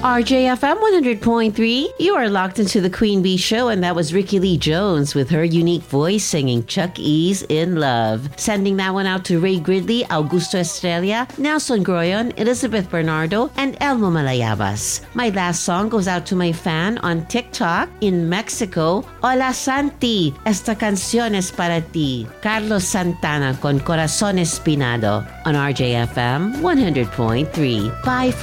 RJFM 100.3, you are locked into the Queen Bee Show, and that was Ricky Lee Jones with her unique voice singing Chuck E's In Love. Sending that one out to Ray Gridley, Augusto Estrella, Nelson Groyon, Elizabeth Bernardo, and Elmo Malayabas. My last song goes out to my fan on TikTok in Mexico. Hola Santi, esta canción es para ti. Carlos Santana con Corazón Espinado on RJFM 100.3. Bye for